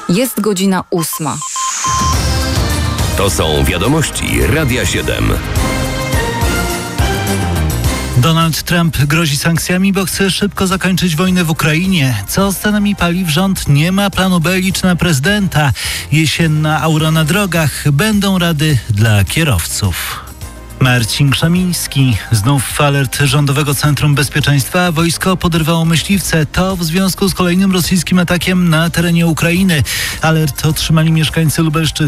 Jest godzina 8. To są wiadomości Radia 7. Donald Trump grozi sankcjami, bo chce szybko zakończyć wojnę w Ukrainie. Co z cenami paliw? Rząd nie ma planu B, licz na prezydenta. Jesienna aura na drogach. Będą rady dla kierowców. Marcin Krzemiński. Znów alert Rządowego Centrum Bezpieczeństwa. Wojsko poderwało myśliwce. To w związku z kolejnym rosyjskim atakiem na terenie Ukrainy. Alert otrzymali mieszkańcy Lubelszczyzny.